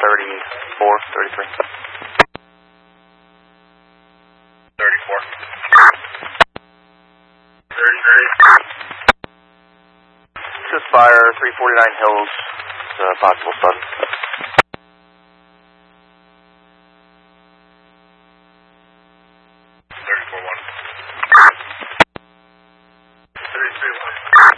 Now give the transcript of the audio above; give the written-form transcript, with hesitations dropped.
34, 33. 34. 30. Fire 349 Hills, possible sun.